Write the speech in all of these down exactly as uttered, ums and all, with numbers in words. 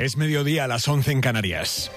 Es mediodía a las once en Canarias.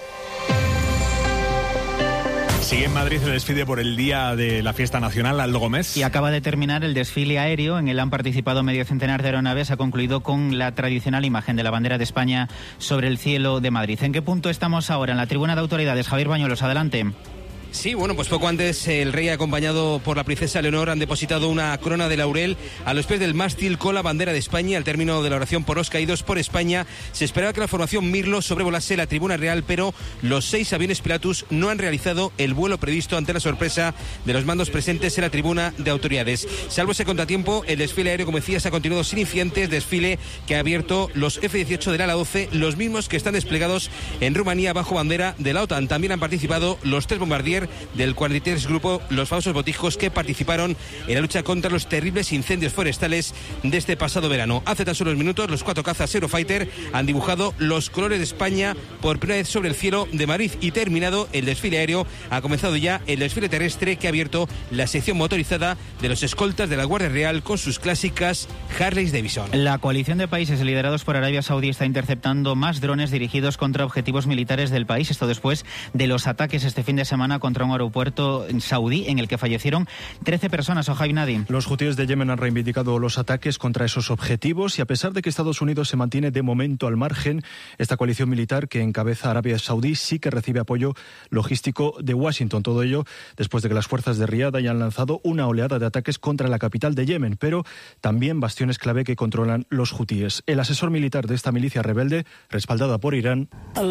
Sigue en Madrid el desfile por el día de la fiesta nacional, Aldo Gómez. Y acaba de terminar el desfile aéreo. En él han participado medio centenar de aeronaves. Ha concluido con la tradicional imagen de la bandera de España sobre el cielo de Madrid. ¿En qué punto estamos ahora? En la tribuna de autoridades. Javier Bañuelos, adelante. Sí, bueno, pues poco antes el rey, acompañado por la princesa Leonor, han depositado una corona de laurel a los pies del mástil con la bandera de España. Al término de la oración por los caídos por España, se esperaba que la formación Mirlo sobrevolase la tribuna real, pero los seis aviones Pilatus no han realizado el vuelo previsto ante la sorpresa de los mandos presentes en la tribuna de autoridades. Salvo ese contratiempo, el desfile aéreo, como decías, ha continuado sin incidentes. Desfile que ha abierto los F dieciocho del ala doce, los mismos que están desplegados en Rumanía bajo bandera de la OTAN. También han participado los tres bombardier del cuarenta y tres Grupo, los famosos botijos que participaron en la lucha contra los terribles incendios forestales de este pasado verano. Hace tan solo unos minutos, los cuatro cazas Eurofighter han dibujado los colores de España por primera vez sobre el cielo de Madrid, y terminado el desfile aéreo, ha comenzado ya el desfile terrestre, que ha abierto la sección motorizada de los escoltas de la Guardia Real con sus clásicas Harley Davidson. La coalición de países liderados por Arabia Saudí está interceptando más drones dirigidos contra objetivos militares del país. Esto después de los ataques este fin de semana contra un aeropuerto saudí en el que fallecieron trece personas. Ojaib Nadim. Los hutíes de Yemen han reivindicado los ataques contra esos objetivos, y a pesar de que Estados Unidos se mantiene de momento al margen, esta coalición militar que encabeza Arabia Saudí sí que recibe apoyo logístico de Washington. Todo ello después de que las fuerzas de Riad hayan lanzado una oleada de ataques contra la capital de Yemen, pero también bastiones clave que controlan los hutíes. El asesor militar de esta milicia rebelde, respaldada por Irán,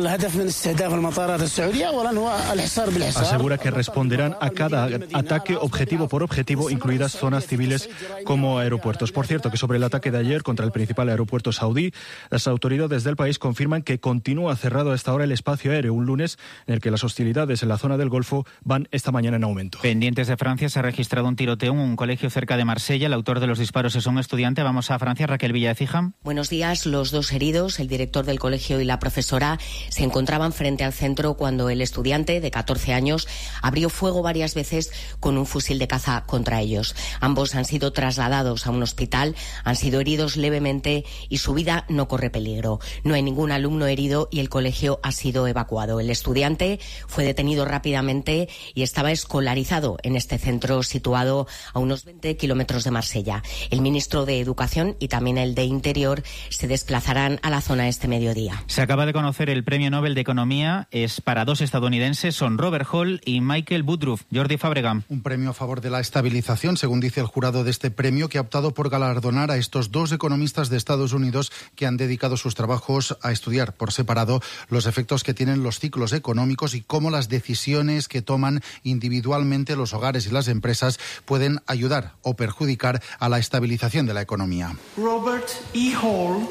asegura que responderán a cada ataque objetivo por objetivo, incluidas zonas civiles como aeropuertos. Por cierto, que sobre el ataque de ayer contra el principal aeropuerto saudí, las autoridades del país confirman que continúa cerrado a esta hora el espacio aéreo, un lunes en el que las hostilidades en la zona del Golfo van esta mañana en aumento. Pendientes de Francia, se ha registrado un tiroteo en un colegio cerca de Marsella. El autor de los disparos es un estudiante. Vamos a Francia, Raquel Villaecija. Buenos días. Los dos heridos, el director del colegio y la profesora, se encontraban frente al centro cuando el estudiante de catorce años abrió fuego varias veces con un fusil de caza contra ellos. Ambos han sido trasladados a un hospital, han sido heridos levemente y su vida no corre peligro. No hay ningún alumno herido y el colegio ha sido evacuado. El estudiante fue detenido rápidamente y estaba escolarizado en este centro situado a unos veinte kilómetros de Marsella. El ministro de Educación y también el de Interior se desplazarán a la zona este mediodía. Se acaba de conocer el Premio Nobel de Economía. Es para dos estadounidenses, son Robert Hall y Michael Woodruff. Jordi Fábrega. Un premio a favor de la estabilización, según dice el jurado de este premio, que ha optado por galardonar a estos dos economistas de Estados Unidos que han dedicado sus trabajos a estudiar por separado los efectos que tienen los ciclos económicos y cómo las decisiones que toman individualmente los hogares y las empresas pueden ayudar o perjudicar a la estabilización de la economía. Robert E. Hall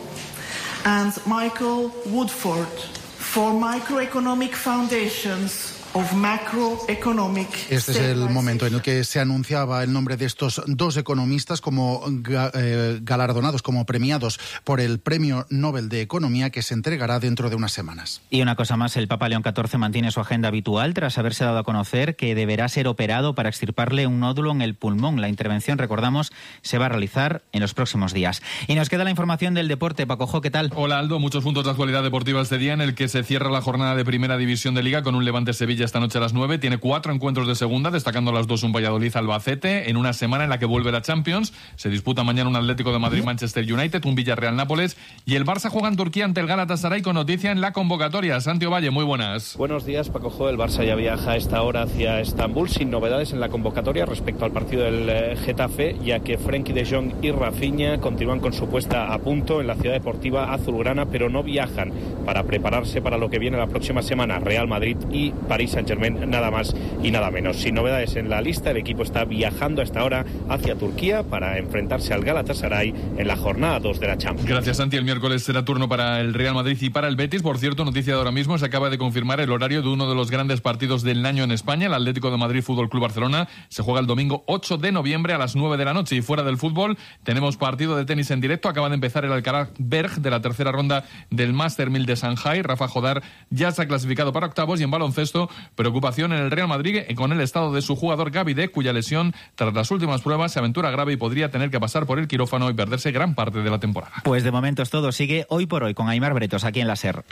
and Michael Woodford for Microeconomic Foundations of macroeconomic. Este es el momento en el que se anunciaba el nombre de estos dos economistas como eh, galardonados, como premiados por el Premio Nobel de Economía, que se entregará dentro de unas semanas. Y una cosa más, el Papa León catorce mantiene su agenda habitual tras haberse dado a conocer que deberá ser operado para extirparle un nódulo en el pulmón. La intervención, recordamos, se va a realizar en los próximos días. Y nos queda la información del deporte. Paco Jo, ¿qué tal? Hola Aldo, muchos puntos de actualidad deportiva este día en el que se cierra la jornada de Primera División de Liga con un Levante Sevilla esta noche a las nueve. Tiene cuatro encuentros de segunda, destacando las dos un Valladolid-Albacete, en una semana en la que vuelve la Champions. Se disputa mañana un Atlético de Madrid-Manchester United, un Villarreal-Nápoles, y el Barça juega en Turquía ante el Galatasaray, con noticia en la convocatoria. Santi Ovalle, muy buenas. Buenos días, Paco Jo. El Barça ya viaja a esta hora hacia Estambul, sin novedades en la convocatoria respecto al partido del eh, Getafe, ya que Frenkie de Jong y Rafinha continúan con su puesta a punto en la ciudad deportiva azulgrana, pero no viajan para prepararse para lo que viene la próxima semana, Real Madrid y París Saint-Germain, nada más y nada menos. Sin novedades en la lista, el equipo está viajando a esta hora hacia Turquía para enfrentarse al Galatasaray en la jornada dos de la Champions. Gracias, Santi. El miércoles será turno para el Real Madrid y para el Betis. Por cierto, noticia de ahora mismo, se acaba de confirmar el horario de uno de los grandes partidos del año en España, el Atlético de Madrid Fútbol Club Barcelona. Se juega el domingo ocho de noviembre a las nueve de la noche. Y fuera del fútbol, tenemos partido de tenis en directo. Acaba de empezar el Alcaraz Berg de la tercera ronda del Master mil de Shanghai. Rafa Jodar ya se ha clasificado para octavos. Y en baloncesto, Preocupación en el Real Madrid con el estado de su jugador Gavi Deck, cuya lesión tras las últimas pruebas se aventura grave y podría tener que pasar por el quirófano y perderse gran parte de la temporada. Pues de momento es todo. Sigue Hoy por Hoy con Aimar Bretos aquí en la SER.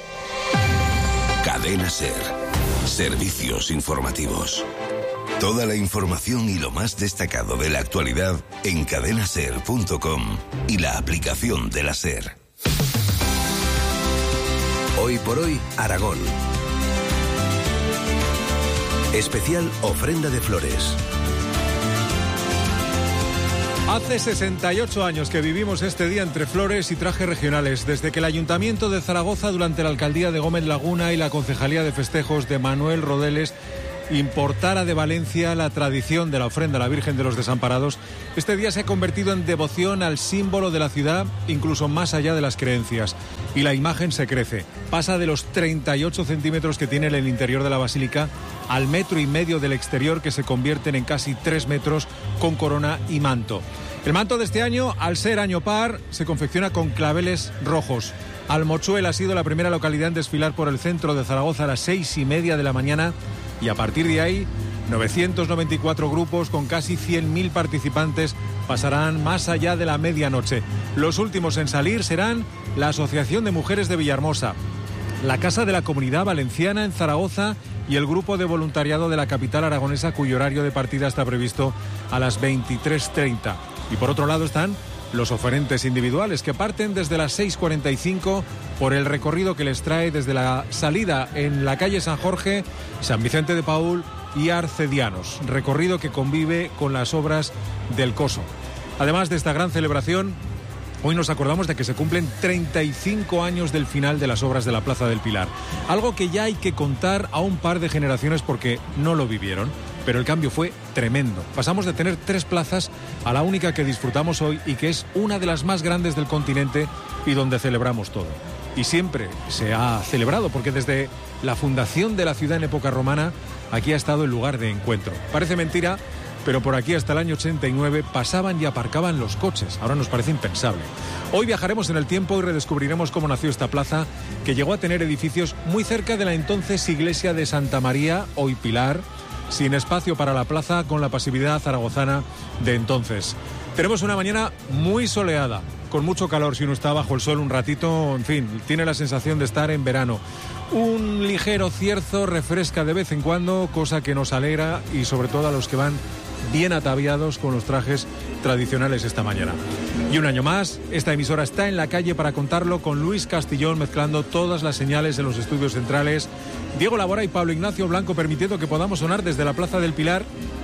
Cadena SER. Servicios informativos. Toda la información y lo más destacado de la actualidad en cadena ser punto com y la aplicación de la SER. Hoy por Hoy, Aragón. Especial Ofrenda de Flores. Hace sesenta y ocho años que vivimos este día entre flores y trajes regionales, desde que el Ayuntamiento de Zaragoza, durante la alcaldía de Gómez Laguna y la Concejalía de Festejos de Manuel Rodeles, importara de Valencia la tradición de la ofrenda a la Virgen de los Desamparados, este día se ha convertido en devoción al símbolo de la ciudad, incluso más allá de las creencias. Y la imagen se crece. Pasa de los treinta y ocho centímetros que tiene en el interior de la basílica al metro y medio del exterior, que se convierten en casi tres metros con corona y manto. El manto de este año, al ser año par, se confecciona con claveles rojos. Almochuel ha sido la primera localidad en desfilar por el centro de Zaragoza a las seis y media de la mañana, y a partir de ahí, novecientos noventa y cuatro grupos con casi cien mil participantes pasarán más allá de la medianoche. Los últimos en salir serán la Asociación de Mujeres de Villahermosa, la Casa de la Comunidad Valenciana en Zaragoza y el Grupo de Voluntariado de la capital aragonesa, cuyo horario de partida está previsto a las veintitrés treinta. Y por otro lado están los oferentes individuales, que parten desde las seis cuarenta y cinco por el recorrido que les trae desde la salida en la calle San Jorge, San Vicente de Paúl y Arcedianos, recorrido que convive con las obras del Coso. Además de esta gran celebración, hoy nos acordamos de que se cumplen treinta y cinco años del final de las obras de la Plaza del Pilar, algo que ya hay que contar a un par de generaciones porque no lo vivieron. Pero el cambio fue tremendo. Pasamos de tener tres plazas a la única que disfrutamos hoy y que es una de las más grandes del continente y donde celebramos todo. Y siempre se ha celebrado, porque desde la fundación de la ciudad en época romana, aquí ha estado el lugar de encuentro. Parece mentira, pero por aquí hasta el año ochenta y nueve pasaban y aparcaban los coches. Ahora nos parece impensable. Hoy viajaremos en el tiempo y redescubriremos cómo nació esta plaza, que llegó a tener edificios muy cerca de la entonces iglesia de Santa María, hoy Pilar, sin espacio para la plaza, con la pasividad zaragozana de entonces. Tenemos una mañana muy soleada, con mucho calor. Si uno está bajo el sol un ratito, en fin, tiene la sensación de estar en verano. Un ligero cierzo refresca de vez en cuando, cosa que nos alegra, y sobre todo a los que van bien ataviados con los trajes tradicionales esta mañana. Y un año más, esta emisora está en la calle para contarlo, con Luis Castillón mezclando todas las señales en los estudios centrales, Diego Labora y Pablo Ignacio Blanco permitiendo que podamos sonar desde la Plaza del Pilar,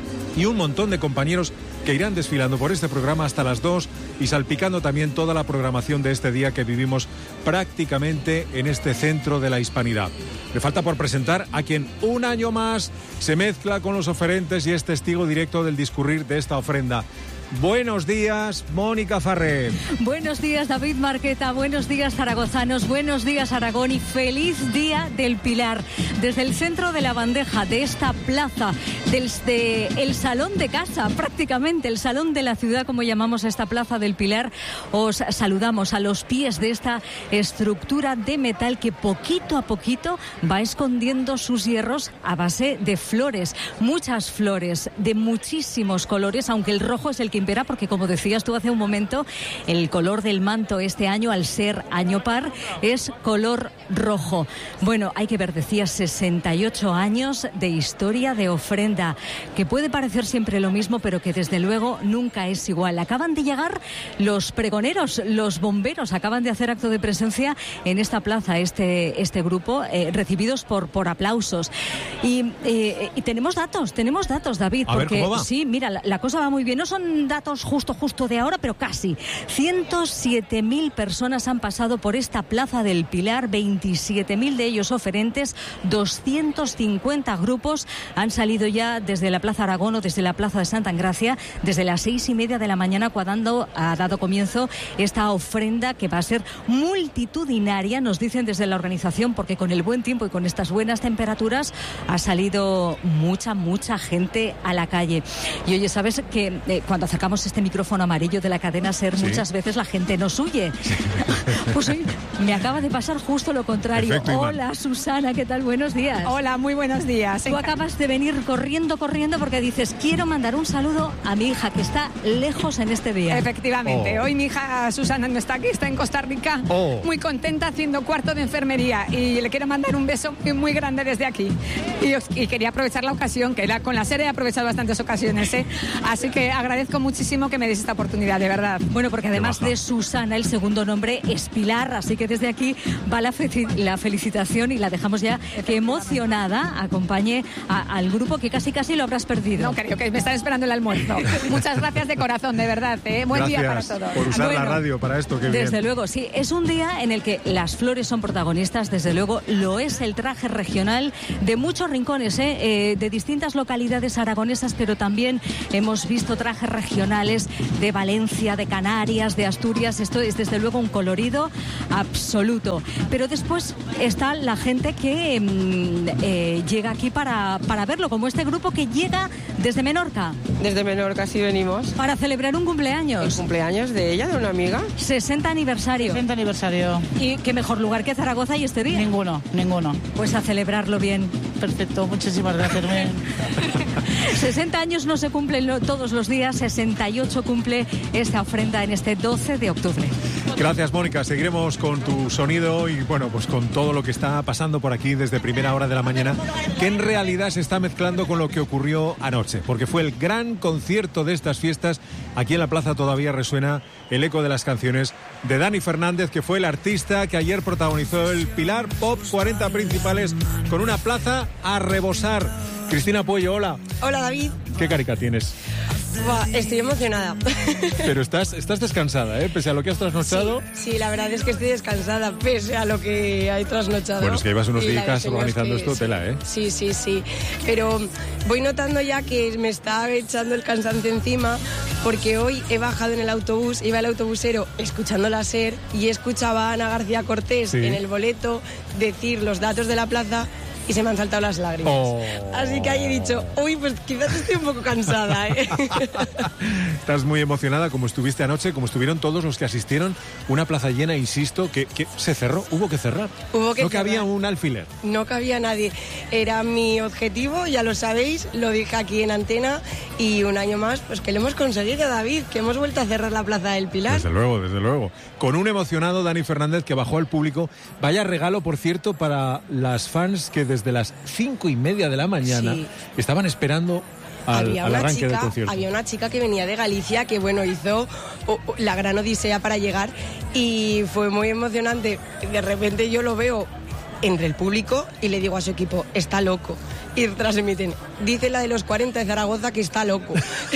y un montón de compañeros que irán desfilando por este programa hasta las dos y salpicando también toda la programación de este día que vivimos prácticamente en este centro de la hispanidad. Me falta por presentar a quien un año más se mezcla con los oferentes y es testigo directo del discurrir de esta ofrenda. Buenos días, Mónica Farré. Buenos días, David Marqueta. Buenos días, zaragozanos. Buenos días, Aragón. Y feliz Día del Pilar. Desde el centro de la bandeja de esta plaza, desde el salón de casa, prácticamente el salón de la ciudad, como llamamos a esta Plaza del Pilar, os saludamos a los pies de esta estructura de metal que poquito a poquito va escondiendo sus hierros a base de flores. Muchas flores de muchísimos colores, aunque el rojo es el que impera, porque como decías tú hace un momento, el color del manto este año, al ser año par, es color rojo. Bueno, hay que ver, decías, sesenta y ocho años de historia de ofrenda, que puede parecer siempre lo mismo, pero que desde luego nunca es igual. Acaban de llegar los pregoneros, los bomberos, acaban de hacer acto de presencia en esta plaza, este, este grupo, eh, recibidos por, por aplausos. Y, eh, y tenemos datos, tenemos datos, David, A porque ver, ¿cómo va? sí, mira, la, la cosa va muy bien. No son datos justo, justo de ahora, pero casi. ciento siete mil personas han pasado por esta Plaza del Pilar, veintisiete mil de ellos oferentes, doscientos cincuenta grupos han salido ya desde la Plaza Aragón o desde la Plaza de Santa Engracia, desde las seis y media de la mañana, cuando ha dado comienzo esta ofrenda que va a ser multitudinaria, nos dicen desde la organización, porque con el buen tiempo y con estas buenas temperaturas ha salido mucha, mucha gente a la calle. Y oye, ¿sabes que eh, cuando acercamos sacamos este micrófono amarillo de la cadena SER, ¿sí? Muchas veces la gente nos huye. Sí. Pues hoy me acaba de pasar justo lo contrario. Efecto, hola, Iván. Susana, ¿qué tal? Buenos días. Hola, muy buenos días. Tú acabas de venir corriendo, corriendo porque dices, quiero mandar un saludo a mi hija que está lejos en este día. Efectivamente, oh. Hoy mi hija Susana no está aquí, está en Costa Rica, oh. Muy contenta haciendo cuarto de enfermería y le quiero mandar un beso muy grande desde aquí. Y, y quería aprovechar la ocasión, que la, con la serie he aprovechado bastantes ocasiones, ¿eh? Así que agradezco muchísimo que me des esta oportunidad, de verdad. Bueno, porque además de Susana, el segundo nombre es Pilar, así que desde aquí va la, fe la felicitación y la dejamos ya que emocionada acompañe a, al grupo que casi casi lo habrás perdido. No, creo que me están esperando el almuerzo. Muchas gracias de corazón, de verdad, ¿eh? Buen gracias día para todos. Por usar bueno, la radio para esto, que desde bien. luego, sí, es un día en el que las flores son protagonistas, desde luego lo es el traje regional de muchos rincones, ¿eh? Eh, de distintas localidades aragonesas, pero también hemos visto trajes regionales de Valencia, de Canarias, de Asturias. Esto es desde luego un colorido absoluto. Pero después está la gente que eh, llega aquí para, para verlo, como este grupo que llega desde Menorca. Desde Menorca sí venimos. Para celebrar un cumpleaños. El cumpleaños de ella, de una amiga. sesenta aniversario. sesenta aniversario. ¿Y qué mejor lugar que Zaragoza y este día? Ninguno, ninguno. Pues a celebrarlo bien. Perfecto, muchísimas gracias. sesenta años no se cumplen todos los días, sesenta y ocho cumple esta ofrenda en este doce de octubre. Gracias, Mónica. Seguiremos con tu sonido y, bueno, pues con todo lo que está pasando por aquí desde primera hora de la mañana, que en realidad se está mezclando con lo que ocurrió anoche, porque fue el gran concierto de estas fiestas. Aquí en la plaza todavía resuena el eco de las canciones de Dani Fernández, que fue el artista que ayer protagonizó el Pilar Pop cuarenta principales con una plaza a rebosar. Cristina Puello, hola. Hola, David. ¿Qué carica tienes? Buah, estoy emocionada. Pero estás, estás descansada, ¿eh? Pese a lo que has trasnochado. Sí, sí, la verdad es que estoy descansada, pese a lo que hay trasnochado. Bueno, es que llevas unos días organizando esto, tela, ¿eh? Sí, sí, sí. Pero voy notando ya que me está echando el cansancio encima, porque hoy he bajado en el autobús, iba el autobusero escuchando la SER y escuchaba a Ana García Cortés sí. en el boleto decir los datos de la plaza. Y se me han saltado las lágrimas. Oh. Así que ahí he dicho, uy, pues quizás estoy un poco cansada, ¿eh? Estás muy emocionada, como estuviste anoche, como estuvieron todos los que asistieron. Una plaza llena, insisto, que, que se cerró, hubo que cerrar. Hubo que no cerrar. cabía un alfiler. No cabía nadie. Era mi objetivo, ya lo sabéis, lo dije aquí en antena. Y un año más, pues que lo hemos conseguido, David, que hemos vuelto a cerrar la Plaza del Pilar. Desde luego, desde luego. Con un emocionado Dani Fernández que bajó al público. Vaya regalo, por cierto, para las fans que desde las cinco y media de la mañana sí. estaban esperando al, había al arranque chica, del concierto. Había una chica que venía de Galicia que, bueno, hizo oh, oh, la gran odisea para llegar y fue muy emocionante. De repente yo lo veo entre el público y le digo a su equipo, está loco. Y transmiten, dice la de los cuarenta de Zaragoza que está loco.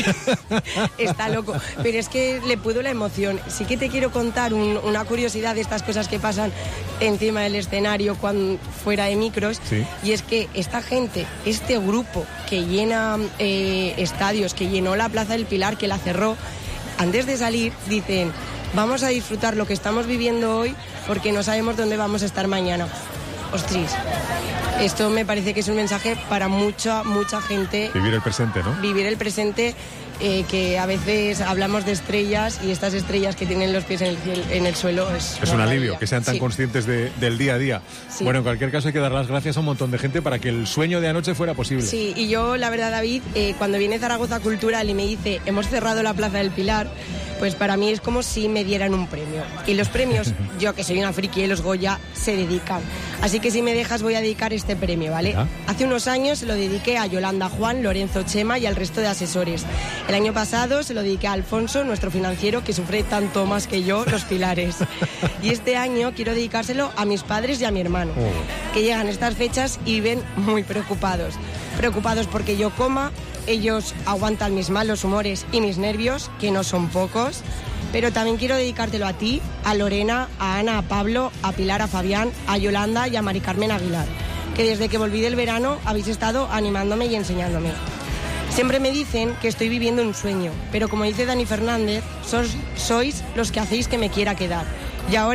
Está loco. Pero es que le puedo la emoción. Sí que te quiero contar un, una curiosidad de estas cosas que pasan encima del escenario cuando fuera de micros. Sí. Y es que esta gente, este grupo que llena eh, estadios, que llenó la Plaza del Pilar, que la cerró, antes de salir dicen, vamos a disfrutar lo que estamos viviendo hoy porque no sabemos dónde vamos a estar mañana. Ostras, esto me parece que es un mensaje para mucha, mucha gente. Vivir el presente, ¿no? Vivir el presente, eh, que a veces hablamos de estrellas y estas estrellas que tienen los pies en el, cielo, en el suelo es... Es un alivio, que sean tan sí. conscientes de, del día a día. Sí. Bueno, en cualquier caso hay que dar las gracias a un montón de gente para que el sueño de anoche fuera posible. Sí, y yo, la verdad, David, eh, cuando viene Zaragoza Cultural y me dice, hemos cerrado la Plaza del Pilar, pues para mí es como si me dieran un premio. Y los premios, yo que soy una friki de los Goya, se dedican. Así que si me dejas voy a dedicar este premio, ¿vale? ¿Ah? Hace unos años se lo dediqué a Yolanda Juan, Lorenzo Chema y al resto de asesores. El año pasado se lo dediqué a Alfonso, nuestro financiero, que sufre tanto más que yo los pilares. Y este año quiero dedicárselo a mis padres y a mi hermano, oh. que llegan estas fechas y viven muy preocupados. Preocupados porque yo coma. Ellos aguantan mis malos humores y mis nervios, que no son pocos, pero también quiero dedicártelo a ti, a Lorena, a Ana, a Pablo, a Pilar, a Fabián, a Yolanda y a Mari Carmen Aguilar, que desde que volví del verano habéis estado animándome y enseñándome. Siempre me dicen que estoy viviendo un sueño, pero como dice Dani Fernández, sois, sois los que hacéis que me quiera quedar. Y ahora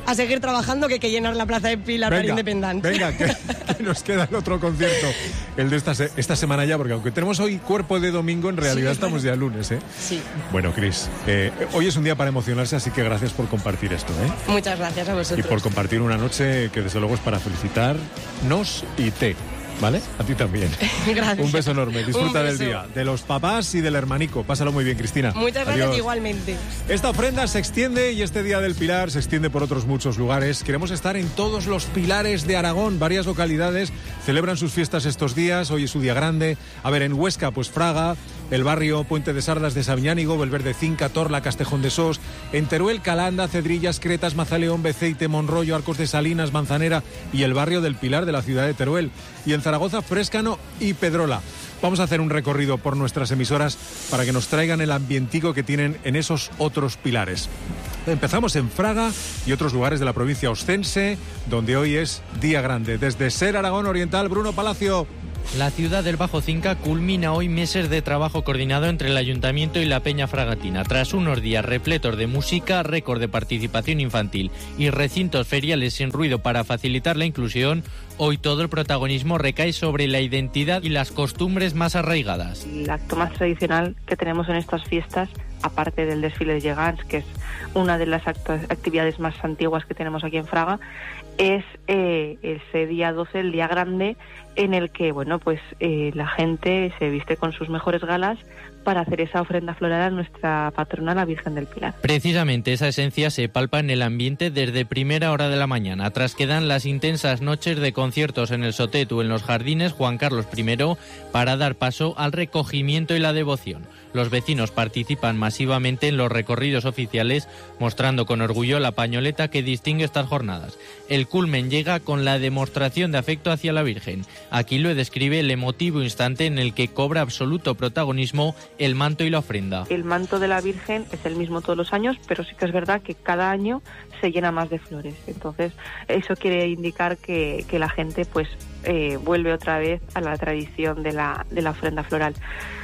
a seguir trabajando que hay que llenar la Plaza del Pilar venga, para Independence. Venga, que, que nos queda el otro concierto, el de esta, se, esta semana ya, porque aunque tenemos hoy cuerpo de domingo, en realidad sí, estamos ya lunes, ¿eh? Sí. Bueno, Cris, eh, hoy es un día para emocionarse, así que gracias por compartir esto, ¿eh? Muchas gracias a vosotros. Y por compartir una noche que desde luego es para felicitarnos y te... ¿Vale? A ti también. Gracias. Un beso enorme. Disfruta beso. del día. De los papás y del hermanico. Pásalo muy bien, Cristina. Muchas gracias. Adiós. Igualmente. Esta ofrenda se extiende y este Día del Pilar se extiende por otros muchos lugares. Queremos estar en todos los pilares de Aragón. Varias localidades celebran sus fiestas estos días. Hoy es su día grande. A ver, en Huesca, pues Fraga, el barrio Puente de Sardas de Sabiñánigo, Belverde Cinca, Torla, Castejón de Sos. En Teruel, Calanda, Cedrillas, Cretas, Mazaleón, Beceite, Monroyo, Arcos de Salinas, Manzanera y el barrio del Pilar de la ciudad de Teruel. Y en Zaragoza, Frescano y Pedrola. Vamos a hacer un recorrido por nuestras emisoras para que nos traigan el ambientico que tienen en esos otros pilares. Empezamos en Fraga y otros lugares de la provincia ostense, donde hoy es día grande. Desde Ser Aragón Oriental, Bruno Palacio. La ciudad del Bajo Cinca culmina hoy meses de trabajo coordinado entre el Ayuntamiento y la Peña Fragatina. Tras unos días repletos de música, récord de participación infantil y recintos feriales sin ruido para facilitar la inclusión, hoy todo el protagonismo recae sobre la identidad y las costumbres más arraigadas. El acto más tradicional que tenemos en estas fiestas, aparte del desfile de Gegants, que es una de las actividades más antiguas que tenemos aquí en Fraga, es eh, ese día doce, el día grande, en el que bueno pues eh, la gente se viste con sus mejores galas para hacer esa ofrenda floral a nuestra patrona, la Virgen del Pilar. Precisamente esa esencia se palpa en el ambiente desde primera hora de la mañana, tras que dan las intensas noches de conciertos en el Sotet o en los Jardines Juan Carlos primero, para dar paso al recogimiento y la devoción. Los vecinos participan masivamente en los recorridos oficiales, mostrando con orgullo la pañoleta que distingue estas jornadas. El culmen llega con la demostración de afecto hacia la Virgen. Aquí lo describe el emotivo instante en el que cobra absoluto protagonismo el manto y la ofrenda. El manto de la Virgen es el mismo todos los años, pero sí que es verdad que cada año se llena más de flores. Entonces, eso quiere indicar que, que la gente pues eh, vuelve otra vez a la tradición de la, de la ofrenda floral.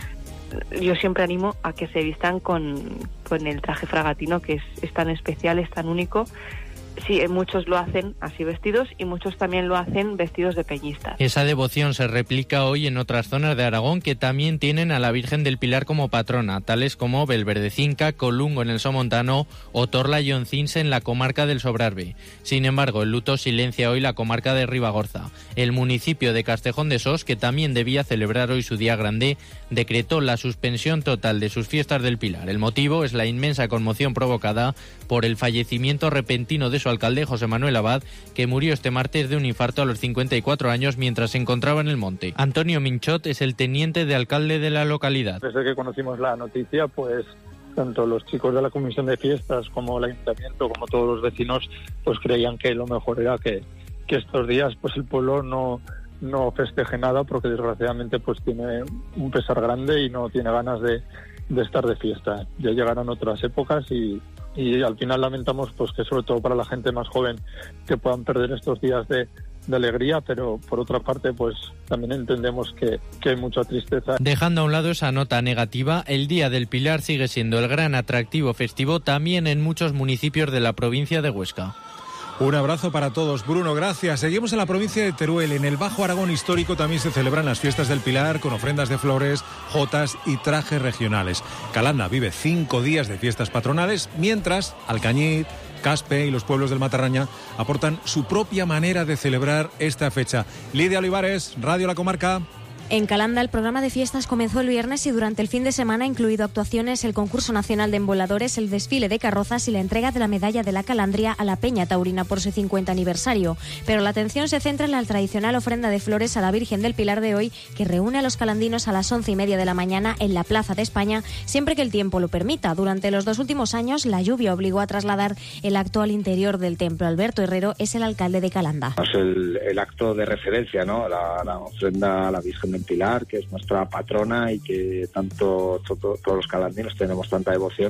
Yo siempre animo a que se vistan con, con el traje fragatino, que es, es tan especial, es tan único. Sí, muchos lo hacen así vestidos y muchos también lo hacen vestidos de peñistas. Esa devoción se replica hoy en otras zonas de Aragón que también tienen a la Virgen del Pilar como patrona, tales como Belverde Cinca, Colungo en el Somontano o Torla y Oncinse en la comarca del Sobrarbe. Sin embargo, el luto silencia hoy la comarca de Ribagorza. El municipio de Castejón de Sos, que también debía celebrar hoy su día grande, decretó la suspensión total de sus fiestas del Pilar. El motivo es la inmensa conmoción provocada por el fallecimiento repentino de su alcalde José Manuel Abad, que murió este martes de un infarto a los cincuenta y cuatro años mientras se encontraba en el monte. Antonio Minchot es el teniente de alcalde de la localidad. Desde que conocimos la noticia, pues tanto los chicos de la comisión de fiestas como el ayuntamiento, como todos los vecinos, pues creían que lo mejor era que, que estos días pues el pueblo no no festeje nada, porque desgraciadamente pues tiene un pesar grande y no tiene ganas de, de estar de fiesta. Ya llegarán otras épocas y y al final lamentamos pues que sobre todo para la gente más joven que puedan perder estos días de, de alegría, pero por otra parte pues también entendemos que, que hay mucha tristeza. Dejando a un lado esa nota negativa, el Día del Pilar sigue siendo el gran atractivo festivo también en muchos municipios de la provincia de Huesca. Un abrazo para todos. Bruno, gracias. Seguimos en la provincia de Teruel. En el Bajo Aragón histórico también se celebran las fiestas del Pilar con ofrendas de flores, jotas y trajes regionales. Calanda vive cinco días de fiestas patronales, mientras Alcañiz, Caspe y los pueblos del Matarraña aportan su propia manera de celebrar esta fecha. Lidia Olivares, Radio La Comarca. En Calanda, el programa de fiestas comenzó el viernes y durante el fin de semana ha incluido actuaciones, el concurso nacional de emboladores, el desfile de carrozas y la entrega de la medalla de la Calandria a la Peña Taurina por su cincuenta aniversario. Pero la atención se centra en la tradicional ofrenda de flores a la Virgen del Pilar de hoy, que reúne a los calandinos a las once y media de la mañana en la Plaza de España, siempre que el tiempo lo permita. Durante los dos últimos años, la lluvia obligó a trasladar el acto al interior del templo. Alberto Herrero es el alcalde de Calanda. Es el, el acto de referencia, ¿no? La, la ofrenda a la Virgen del Pilar, que es nuestra patrona y que tanto todo, todos los calandinos tenemos tanta devoción,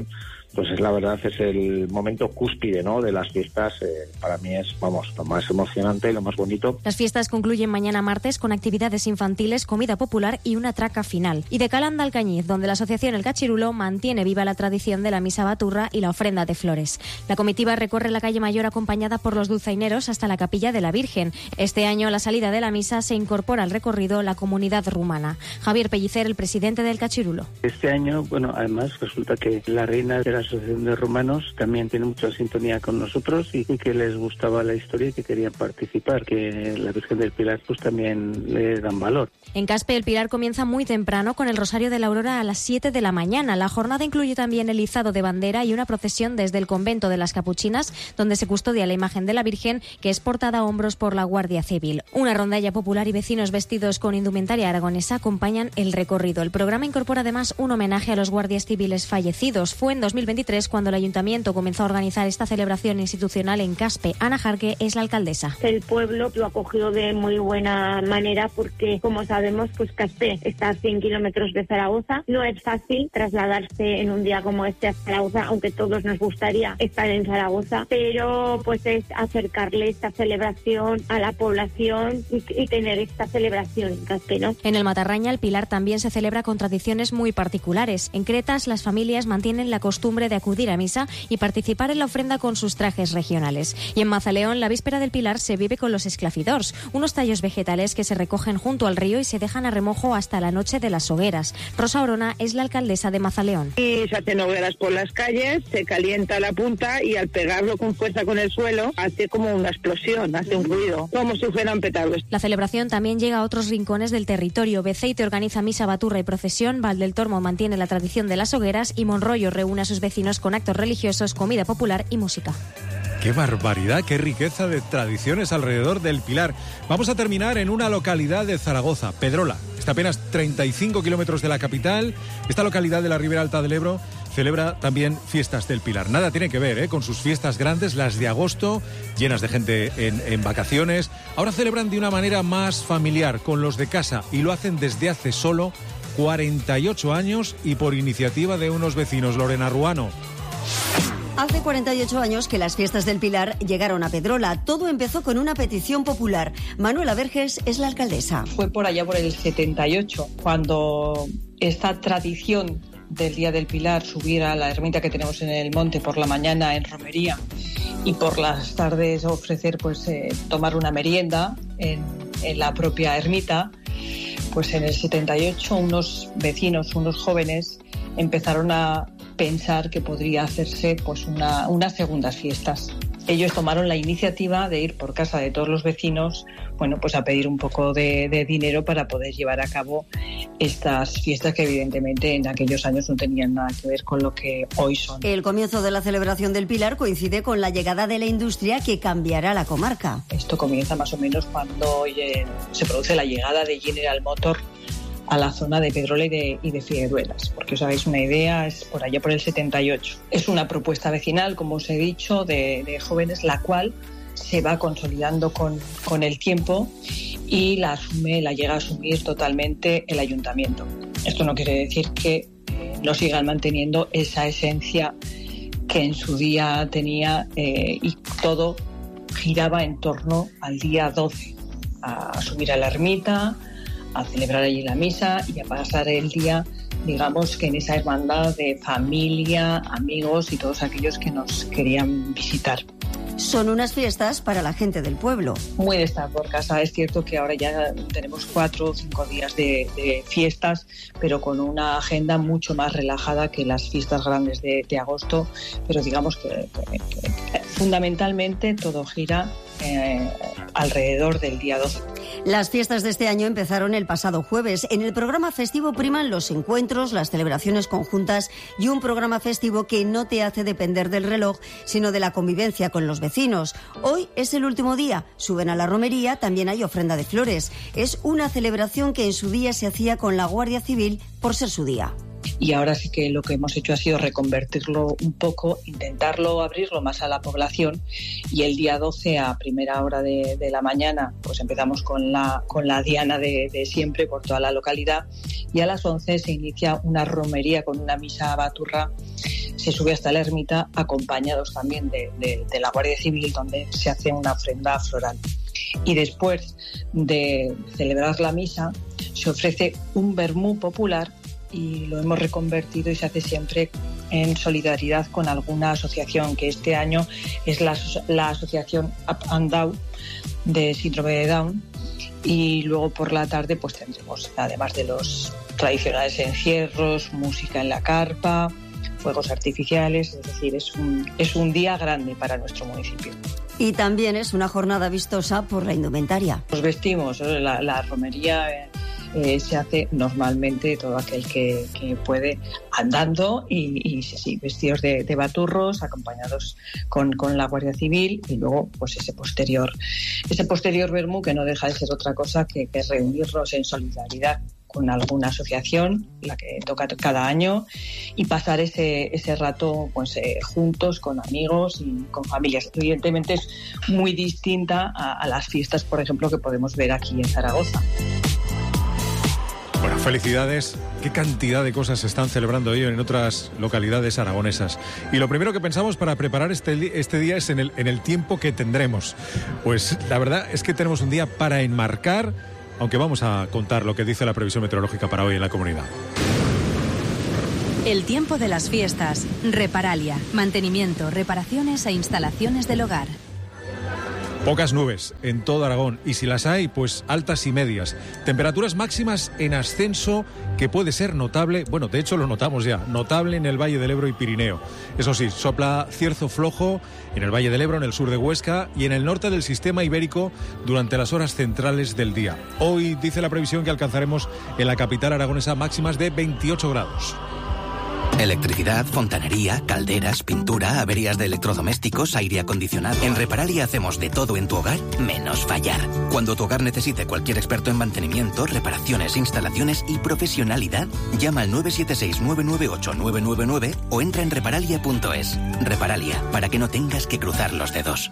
pues es la verdad, es el momento cúspide, ¿no?, de las fiestas. Eh, para mí es, vamos, lo más emocionante y lo más bonito. Las fiestas concluyen mañana martes con actividades infantiles, comida popular y una traca final. Y de Calanda al Cañiz, donde la asociación El Cachirulo mantiene viva la tradición de la misa baturra y la ofrenda de flores. La comitiva recorre la calle Mayor acompañada por los dulzaineros hasta la capilla de la Virgen. Este año, a la salida de la misa, se incorpora al recorrido la comunidad rumana. Javier Pellicer, el presidente del Cachirulo. Este año, bueno, además resulta que la reina de la Asociación de Rumanos también tiene mucha sintonía con nosotros y, y que les gustaba la historia y que querían participar, que la Virgen del Pilar pues también le dan valor. En Caspe, el Pilar comienza muy temprano con el Rosario de la Aurora a las siete de la mañana. La jornada incluye también el izado de bandera y una procesión desde el convento de las Capuchinas, donde se custodia la imagen de la Virgen, que es portada a hombros por la Guardia Civil. Una rondalla popular y vecinos vestidos con indumentaria aragonesa acompañan el recorrido. El programa incorpora además un homenaje a los guardias civiles fallecidos. Fue en dos mil veintitrés cuando el Ayuntamiento comenzó a organizar esta celebración institucional en Caspe. Ana Jarque es la alcaldesa. El pueblo lo acogió de muy buena manera porque, como sabemos, pues Caspe está a cien kilómetros de Zaragoza. No es fácil trasladarse en un día como este a Zaragoza, aunque todos nos gustaría estar en Zaragoza, pero pues es acercarle esta celebración a la población y, y tener esta celebración en Caspe, ¿no? En el Matarraña, el Pilar también se celebra con tradiciones muy particulares. En Cretas, las familias mantienen la costumbre de acudir a misa y participar en la ofrenda con sus trajes regionales. Y en Mazaleón, la víspera del Pilar se vive con los esclafidors, unos tallos vegetales que se recogen junto al río y se dejan a remojo hasta la noche de las hogueras. Rosa Orona es la alcaldesa de Mazaleón. Y se hacen hogueras por las calles, se calienta la punta y al pegarlo con fuerza con el suelo hace como una explosión, hace un ruido, como si fueran petardos. La celebración también llega a otros rincones del territorio. Beceite organiza misa, baturra y procesión, Valdeltormo mantiene la tradición de las hogueras y Monroyo reúne a sus vecinos con actos religiosos, comida popular y música. ¡Qué barbaridad, qué riqueza de tradiciones alrededor del Pilar! Vamos a terminar en una localidad de Zaragoza, Pedrola. Está a apenas treinta y cinco kilómetros de la capital. Esta localidad de la Ribera Alta del Ebro celebra también fiestas del Pilar. Nada tiene que ver ¿eh? con sus fiestas grandes, las de agosto, llenas de gente en, en vacaciones. Ahora celebran de una manera más familiar, con los de casa, y lo hacen desde hace solo cuarenta y ocho años y por iniciativa de unos vecinos. Lorena Ruano. Hace cuarenta y ocho años que las fiestas del Pilar llegaron a Pedrola. Todo empezó con una petición popular. Manuela Verges es la alcaldesa. Fue por allá por el setenta y ocho, cuando esta tradición del Día del Pilar, subir a la ermita que tenemos en el monte por la mañana en romería y por las tardes ofrecer, pues, eh, tomar una merienda en, en la propia ermita, pues en el setenta y ocho unos vecinos, unos jóvenes, empezaron a pensar que podría hacerse pues una, unas segundas fiestas. Ellos tomaron la iniciativa de ir por casa de todos los vecinos, bueno, pues a pedir un poco de, de dinero para poder llevar a cabo estas fiestas que evidentemente en aquellos años no tenían nada que ver con lo que hoy son. El comienzo de la celebración del Pilar coincide con la llegada de la industria que cambiará la comarca. Esto comienza más o menos cuando oye, se produce la llegada de General Motors a la zona de Pedrola y de, y de Figueruelas. Porque os hagáis una idea, es por allá por el setenta y ocho. Es una propuesta vecinal, como os he dicho, de, de jóvenes, la cual se va consolidando con, con el tiempo y la asume, la llega a asumir totalmente el ayuntamiento. Esto no quiere decir que eh, no sigan manteniendo esa esencia que en su día tenía eh, y todo giraba en torno al día doce, a subir a la ermita, a celebrar allí la misa y a pasar el día, digamos, que en esa hermandad de familia, amigos y todos aquellos que nos querían visitar. Son unas fiestas para la gente del pueblo. Muy de estar por casa. Es cierto que ahora ya tenemos cuatro o cinco días de, de fiestas, pero con una agenda mucho más relajada que las fiestas grandes de, de agosto. Pero digamos que, que, que fundamentalmente todo gira eh, alrededor del día doce. Las fiestas de este año empezaron el pasado jueves. En el programa festivo priman los encuentros, las celebraciones conjuntas y un programa festivo que no te hace depender del reloj, sino de la convivencia con los vecinos. Hoy es el último día. Suben a la romería, también hay ofrenda de flores. Es una celebración que en su día se hacía con la Guardia Civil por ser su día. Y ahora sí que lo que hemos hecho ha sido reconvertirlo un poco, intentarlo abrirlo más a la población, y el día doce a primera hora de, de la mañana pues empezamos con la, con la diana de, de siempre por toda la localidad, y a las once se inicia una romería con una misa baturra. Se se sube hasta la ermita, acompañados también de, de, de la Guardia Civil, donde se hace una ofrenda floral. Y después de celebrar la misa, se ofrece un vermú popular, y lo hemos reconvertido y se hace siempre en solidaridad con alguna asociación, que este año es la, la asociación Up and Down de síndrome de Down. Y luego por la tarde pues tendremos, además de los tradicionales encierros, música en la carpa, fuegos artificiales, es decir, es un, es un día grande para nuestro municipio. Y también es una jornada vistosa por la indumentaria. Nos vestimos, la, la romería eh, eh, se hace normalmente todo aquel que, que puede andando y, y sí, vestidos de, de baturros, acompañados con, con la Guardia Civil, y luego pues ese posterior, ese posterior vermú, que no deja de ser otra cosa que, que reunirnos en solidaridad con alguna asociación, la que toca cada año, y pasar ese, ese rato pues eh, juntos, con amigos y con familias. Evidentemente es muy distinta a, a las fiestas, por ejemplo, que podemos ver aquí en Zaragoza. Bueno, felicidades. Qué cantidad de cosas se están celebrando hoy en otras localidades aragonesas. Y lo primero que pensamos para preparar este, este día es en el, en el tiempo que tendremos. Pues la verdad es que tenemos un día para enmarcar, aunque vamos a contar lo que dice la previsión meteorológica para hoy en la comunidad. El tiempo de las fiestas. Reparalia. Mantenimiento, reparaciones e instalaciones del hogar. Pocas nubes en todo Aragón, y si las hay, pues altas y medias. Temperaturas máximas en ascenso, que puede ser notable, bueno, de hecho lo notamos ya, notable en el Valle del Ebro y Pirineo. Eso sí, sopla cierzo flojo en el Valle del Ebro, en el sur de Huesca y en el norte del sistema ibérico durante las horas centrales del día. Hoy dice la previsión que alcanzaremos en la capital aragonesa máximas de veintiocho grados. Electricidad, fontanería, calderas, pintura, averías de electrodomésticos, aire acondicionado. En Reparalia hacemos de todo en tu hogar, menos fallar. Cuando tu hogar necesite cualquier experto en mantenimiento, reparaciones, instalaciones y profesionalidad, llama al nueve siete seis, nueve nueve ocho, nueve nueve nueve o entra en reparalia punto es. Reparalia, para que no tengas que cruzar los dedos.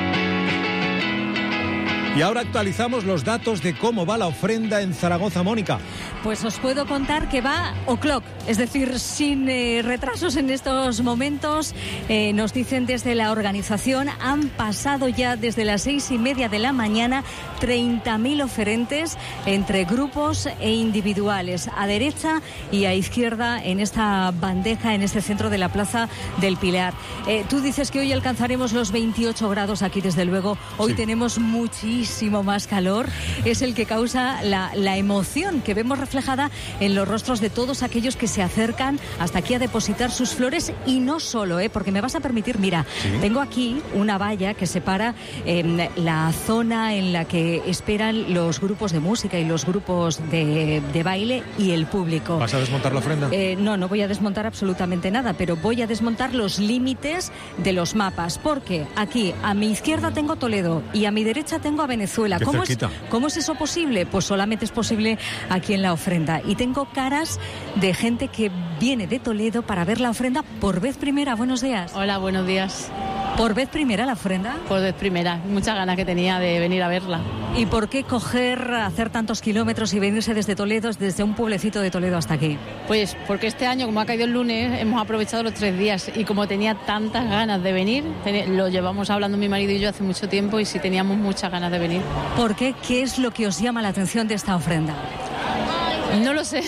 Y ahora actualizamos los datos de cómo va la ofrenda en Zaragoza, Mónica. Pues os puedo contar que va o'clock, es decir, sin eh, retrasos en estos momentos. Eh, nos dicen desde la organización, han pasado ya desde las seis y media de la mañana treinta mil oferentes entre grupos e individuales, a derecha y a izquierda en esta bandeja, en este centro de la Plaza del Pilar. Eh, tú dices que hoy alcanzaremos los veintiocho grados aquí, desde luego. Hoy sí. Tenemos muchísimo más calor, es el que causa la, la emoción que vemos reflejada en los rostros de todos aquellos que se acercan hasta aquí a depositar sus flores. Y no solo, ¿eh? Porque me vas a permitir, mira, ¿sí? Tengo aquí una valla que separa eh, la zona en la que esperan los grupos de música y los grupos de, de baile y el público. ¿Vas a desmontar la ofrenda? Eh, no, no voy a desmontar absolutamente nada, pero voy a desmontar los límites de los mapas, porque aquí a mi izquierda tengo Toledo y a mi derecha tengo a Venezuela. ¿Cómo es, ¿Cómo es eso posible? Pues solamente es posible aquí en la ofrenda. Y tengo caras de gente que viene de Toledo para ver la ofrenda por vez primera. Buenos días. Hola, buenos días. ¿Por vez primera la ofrenda? Por vez primera. Muchas ganas que tenía de venir a verla. ¿Y por qué coger, hacer tantos kilómetros y venirse desde Toledo, desde un pueblecito de Toledo hasta aquí? Pues porque este año, como ha caído el lunes, hemos aprovechado los tres días. Y como tenía tantas ganas de venir, lo llevamos hablando mi marido y yo hace mucho tiempo, y sí teníamos muchas ganas de venir. ¿Por qué? ¿Qué es lo que os llama la atención de esta ofrenda? No lo sé.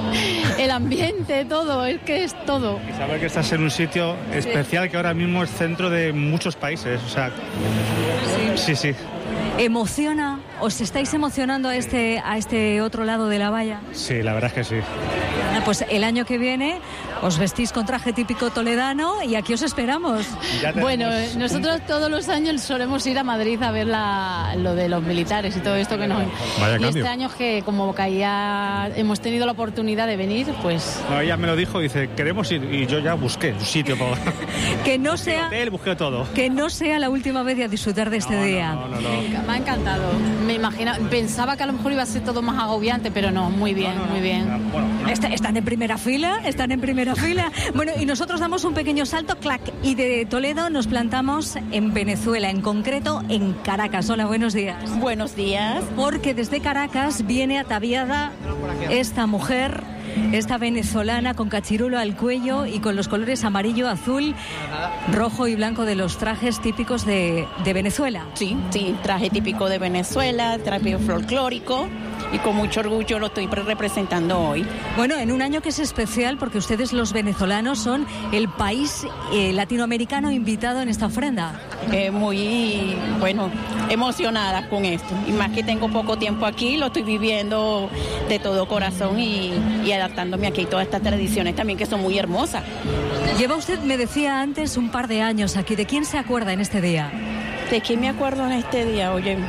El ambiente, todo, es que es todo. Y saber que estás en un sitio especial, sí, que ahora mismo es centro de muchos países, o sea, sí, sí. sí. ¿Emociona? ¿Os estáis emocionando a este, a este otro lado de la valla? Sí, la verdad es que sí. Pues el año que viene os vestís con traje típico toledano y aquí os esperamos. Bueno, nosotros todos los años solemos ir a Madrid a ver la, lo de los militares y todo esto que nos... Vaya y cambio. Este año que como caía, hemos tenido la oportunidad de venir, pues... No, ella me lo dijo, dice, queremos ir, y yo ya busqué un sitio para... Que no sea... Hotel, busqué todo. Que no sea la última vez de disfrutar de este no, día. No, no, no, no. Me ha encantado. Me imagina, pensaba que a lo mejor iba a ser todo más agobiante, pero no, muy bien, no, no, muy bien. No, bueno, no. Est- están en primera fila, están en primera fila. Bueno, y nosotros damos un pequeño salto, clac, y de Toledo nos plantamos en Venezuela, en concreto en Caracas. Hola, buenos días. Buenos días. Porque desde Caracas viene ataviada esta mujer esta venezolana con cachirulo al cuello y con los colores amarillo, azul, rojo y blanco de los trajes típicos de, de Venezuela. Sí, sí, traje típico de Venezuela, traje folclórico, y con mucho orgullo lo estoy representando hoy. Bueno, en un año que es especial porque ustedes los venezolanos son el país eh, latinoamericano invitado en esta ofrenda. Eh, muy, bueno, emocionada con esto. Y más que tengo poco tiempo aquí, lo estoy viviendo de todo corazón y, y adaptándome aquí a todas estas tradiciones también que son muy hermosas. Lleva usted, me decía antes, un par de años aquí. ¿De quién se acuerda en este día? ¿De quién me acuerdo en este día? Oye,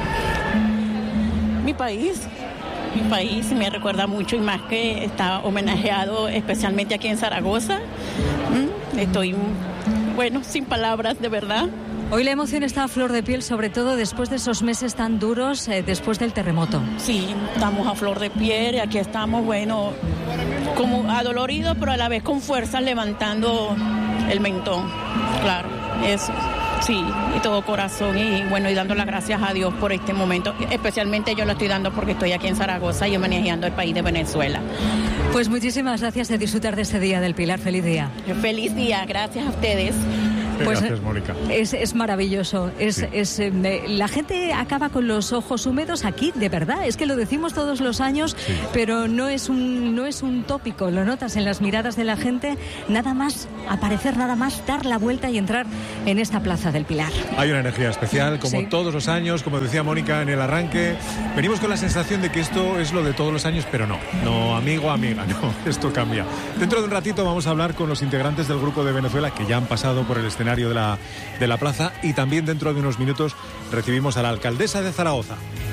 mi país. Mi país me recuerda mucho y más que está homenajeado especialmente aquí en Zaragoza. Estoy, bueno, sin palabras, de verdad. Hoy la emoción está a flor de piel, sobre todo después de esos meses tan duros, eh, después del terremoto. Sí, estamos a flor de piel y aquí estamos, bueno, como adoloridos, pero a la vez con fuerza levantando el mentón. Claro, eso. Sí, y todo corazón y bueno, y dando las gracias a Dios por este momento. Especialmente yo lo estoy dando porque estoy aquí en Zaragoza y homenajeando el país de Venezuela. Pues muchísimas gracias de disfrutar de este Día del Pilar. Feliz día. Feliz día, gracias a ustedes. Pues, gracias, Mónica. Es, es maravilloso. Es, sí. es, eh, la gente acaba con los ojos húmedos aquí, de verdad. Es que lo decimos todos los años, sí. pero no es, un, no es un tópico. Lo notas en las miradas de la gente. Nada más aparecer, nada más dar la vuelta y entrar en esta plaza del Pilar. Hay una energía especial, como sí. todos los años, como decía Mónica en el arranque. Venimos con la sensación de que esto es lo de todos los años, pero no. No, amigo, amiga, no. Esto cambia. Dentro de un ratito vamos a hablar con los integrantes del Grupo de Venezuela que ya han pasado por el escenario de la, de la plaza y también dentro de unos minutos recibimos a la alcaldesa de Zaragoza.